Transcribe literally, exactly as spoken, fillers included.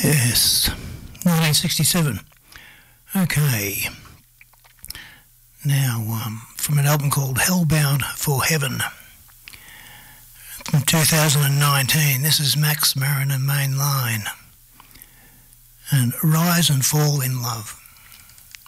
Yes, nineteen sixty-seven. Okay. Now, um, from an album called Hellbound for Heaven from two thousand nineteen, this is Max Mariner Main Line and Rise and Fall in Love.